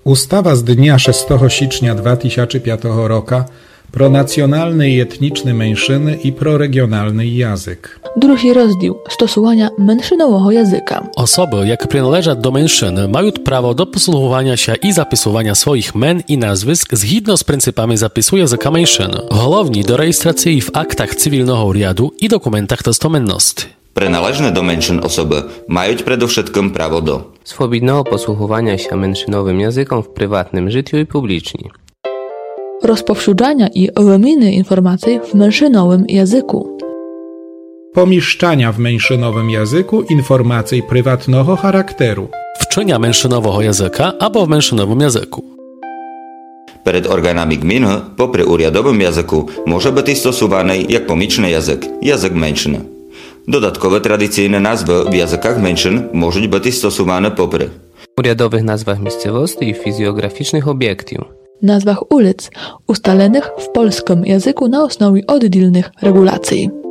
Ustawa z dnia 6 січня 2005 року про національний і етнічні меншини і про регіональний язик. Drugi rozdział stosowania mężczyznowego języka. Osoby, jakie przynależą do mężczyzn, mają prawo do posługiwania się i zapisywania swoich men i nazwisk zgodnie z pryncypami zapisu języka mężczyzn. Головні do rejestracji w aktach cywilnego riadu i dokumentach testamenności. Приналежні до меншин особи мають предовшетком право до swobodnego posługiwania się mężczyznowym językiem w prywatnym życiu i publicznie. Rozpowszechniania i wymiany informacji w mężczyznowym języku. Pomieszczania w mężczyznowym języku informacji prywatnego charakteru. Wczenia mężczyznowego języka albo w mężczyznowym języku. Перед органами гміни, попри урядовим язику, може бути стосуваний як помічний язик – язик меншини. Додаткове традиційне назви в язиках меншин можуть бути стосувані попри Uryadowych nazwach miejscowości i fizjograficznych obiektów. Nazwach ulic ustalonych w polskim języku na osnowie oddzielnych regulacji.